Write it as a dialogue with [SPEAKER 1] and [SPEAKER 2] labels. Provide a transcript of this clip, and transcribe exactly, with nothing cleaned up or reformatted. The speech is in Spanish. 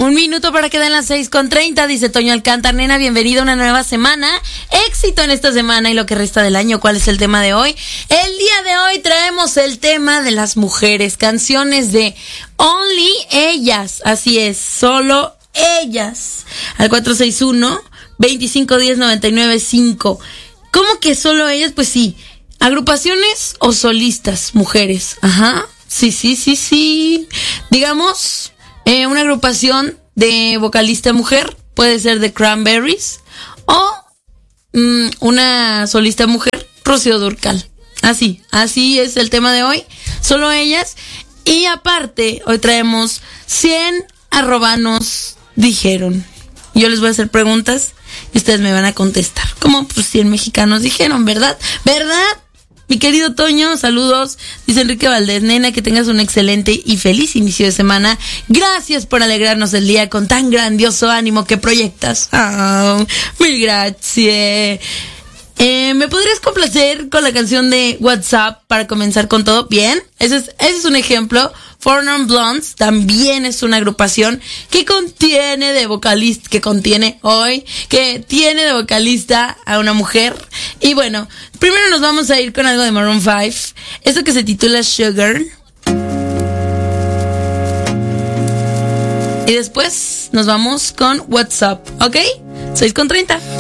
[SPEAKER 1] Un minuto para que den las seis con treinta, dice Toño Alcántara. Nena, bienvenida a una nueva semana. Éxito en esta semana y lo que resta del año. ¿Cuál es el tema de hoy? El día de hoy traemos el tema de las mujeres. Canciones de Only Ellas. Así es, solo ellas. Al cuatro seis uno, veinticinco diez, noventa y nueve cinco. ¿Cómo que solo ellas? Pues sí. ¿Agrupaciones o solistas, mujeres? Ajá. Sí, sí, sí, sí. Digamos... Eh, una agrupación de vocalista mujer, puede ser The Cranberries, o mm, una solista mujer, Rocío Dúrcal. Así, así es el tema de hoy, solo ellas. Y aparte, hoy traemos cien arrobanos dijeron. Yo les voy a hacer preguntas y ustedes me van a contestar. Como pues cien mexicanos dijeron, ¿verdad? ¿Verdad? Mi querido Toño, saludos. Dice Enrique Valdés, nena, que tengas un excelente y feliz inicio de semana. Gracias por alegrarnos el día con tan grandioso ánimo que proyectas. Oh, mil gracias. Eh, ¿Me podrías complacer con la canción de WhatsApp para comenzar con todo? Bien, ese es, ese es un ejemplo. Four Non Blondes también es una agrupación que contiene de vocalista, que contiene hoy, que tiene de vocalista a una mujer. Y bueno, primero nos vamos a ir con algo de Maroon five, esto que se titula Sugar. Y después nos vamos con WhatsApp, ¿ok? seis con treinta.